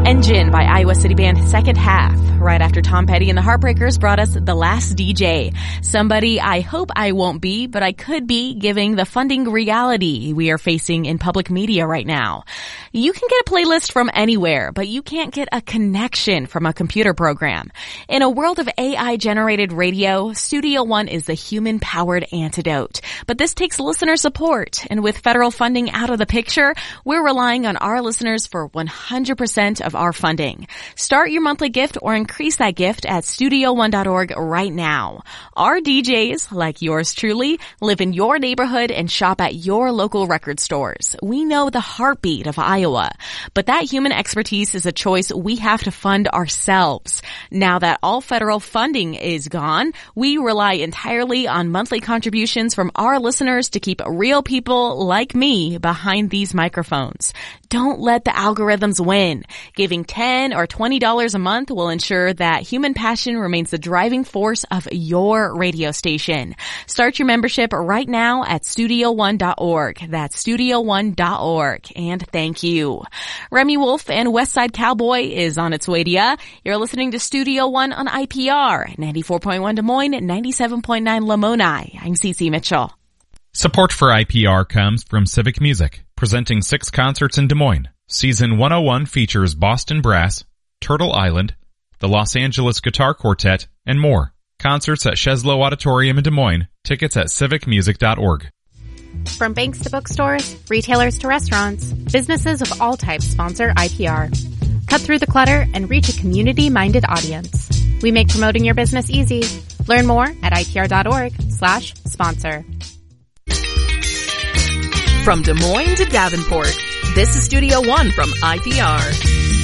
Engine by Iowa City Band, second half. Right after Tom Petty and the Heartbreakers brought us The Last DJ. Somebody I hope I won't be, but I could be, giving the funding reality we are facing in public media right now. You can get a playlist from anywhere, but you can't get a connection from a computer program. In a world of AI-generated radio, Studio One is the human-powered antidote. But this takes listener support, and with federal funding out of the picture, we're relying on our listeners for 100% of our funding. Start your monthly gift or increase that gift at StudioOne.org right now. Our DJs, like yours truly, live in your neighborhood and shop at your local record stores. We know the heartbeat of Iowa, but that human expertise is a choice we have to fund ourselves. Now that all federal funding is gone, we rely entirely on monthly contributions from our listeners to keep real people like me behind these microphones. Don't let the algorithms win. Giving $10 or $20 a month will ensure that human passion remains the driving force of your radio station. Start your membership right now at StudioOne.org. That's StudioOne.org. And thank you. Remy Wolf and Westside Cowboy is on its way to ya. You're listening to Studio One on IPR, 94.1 Des Moines, 97.9 Lamoni. I'm Cece Mitchell. Support for IPR comes from Civic Music, presenting 6 concerts in Des Moines. Season 101 features Boston Brass, Turtle Island, the Los Angeles Guitar Quartet, and more. Concerts at Sheslow Auditorium in Des Moines. Tickets at civicmusic.org. From banks to bookstores, retailers to restaurants, businesses of all types sponsor IPR. Cut through the clutter and reach a community-minded audience. We make promoting your business easy. Learn more at IPR.org/sponsor. From Des Moines to Davenport, this is Studio One from IPR.